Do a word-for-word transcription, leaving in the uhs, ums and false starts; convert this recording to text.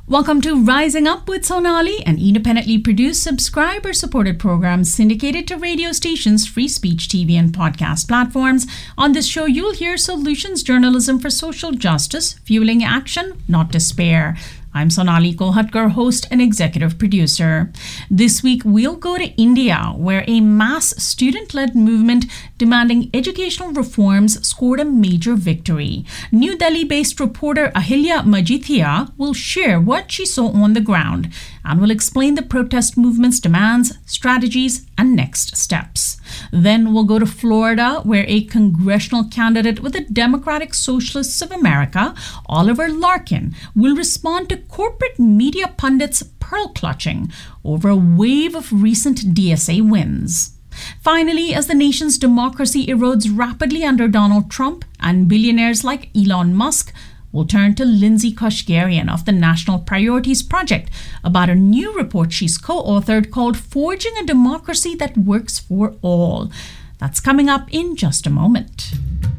Welcome to Rising Up with Sonali, an independently produced, subscriber-supported program syndicated to radio stations, free speech T V, and podcast platforms. On this show, you'll hear solutions journalism for social justice, fueling action, not despair. I'm Sonali Kolhatkar, host and executive producer. This week, we'll go to India, where a mass student-led movement demanding educational reforms scored a major victory. New Delhi-based reporter Ahilya Majithia will share what she saw on the ground and will explain the protest movement's demands, strategies, and next steps. Then we'll go to Florida, where a congressional candidate with the Democratic Socialists of America, Oliver Larkin, will respond to corporate media pundits' pearl clutching over a wave of recent D S A wins. Finally, as the nation's democracy erodes rapidly under Donald Trump and billionaires like Elon Musk, we'll turn to Lindsay Kashgarian of the National Priorities Project about a new report she's co-authored called Forging a Democracy That Works for All. That's coming up in just a moment.